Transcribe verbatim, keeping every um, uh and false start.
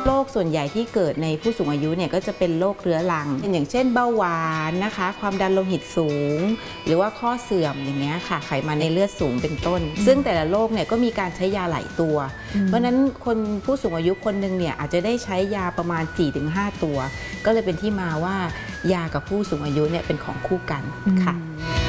โรคส่วนใหญ่ที่เกิดในผู้สูงอายุเนี่ยก็จะเป็นโรคเรื้อรังอย่างเช่นเบาหวานนะคะความดันโลหิตสูงหรือว่าข้อเสื่อมอย่างเงี้ยค่ะไขมันในเลือดสูงเป็นต้นซึ่งแต่ละโรคเนี่ยก็มีการใช้ยาหลายตัวเพราะนั้นคนผู้สูงอายุคนหนึ่งเนี่ยอาจจะได้ใช้ยาประมาณ สี่ถึงห้า ตัวก็เลยเป็นที่มาว่ายากับผู้สูงอายุเนี่ยเป็นของคู่กันค่ะ